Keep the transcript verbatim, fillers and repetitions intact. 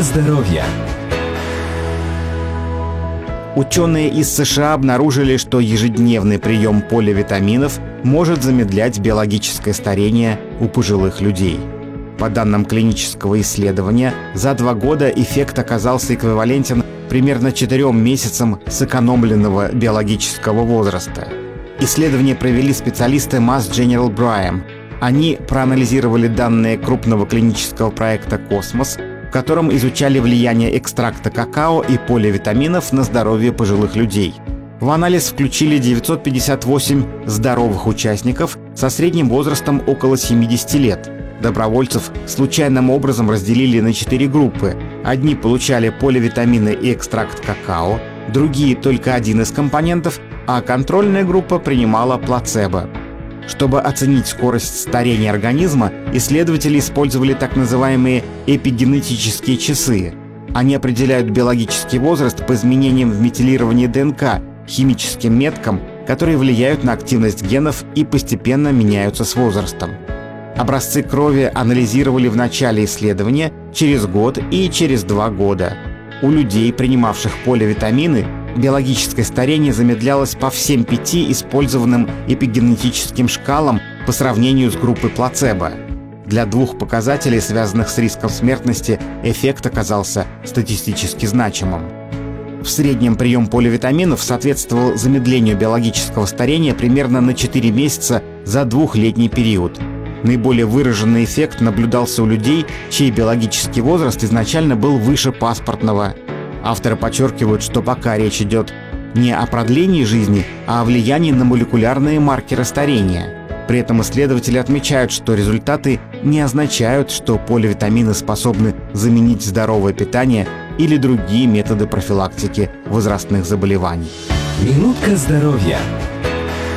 здоровья. Ученые из США обнаружили, что ежедневный прием поливитаминов может замедлять биологическое старение у пожилых людей. По данным клинического исследования, за два года эффект оказался эквивалентен примерно четырем месяцам сэкономленного биологического возраста. Исследование провели специалисты Mass General Brigham. Они проанализировали данные крупного клинического проекта «Космос», в котором изучали влияние экстракта какао и поливитаминов на здоровье пожилых людей. В анализ включили девятьсот пятьдесят восемь здоровых участников со средним возрастом около семидесяти лет. Добровольцев случайным образом разделили на четыре группы. Одни получали поливитамины и экстракт какао, другие — только один из компонентов, а контрольная группа принимала плацебо. Чтобы оценить скорость старения организма, исследователи использовали так называемые эпигенетические часы. Они определяют биологический возраст по изменениям в метилировании ДНК, химическим меткам, которые влияют на активность генов и постепенно меняются с возрастом. Образцы крови анализировали в начале исследования, через год и через два года. У людей, принимавших поливитамины, биологическое старение замедлялось по всем пяти использованным эпигенетическим шкалам по сравнению с группой плацебо. Для двух показателей, связанных с риском смертности, эффект оказался статистически значимым. В среднем прием поливитаминов соответствовал замедлению биологического старения примерно на четыре месяца за двухлетний период. Наиболее выраженный эффект наблюдался у людей, чей биологический возраст изначально был выше паспортного. Авторы подчеркивают, что пока речь идет не о продлении жизни, а о влиянии на молекулярные маркеры старения. При этом исследователи отмечают, что результаты не означают, что поливитамины способны заменить здоровое питание или другие методы профилактики возрастных заболеваний. Минутка здоровья.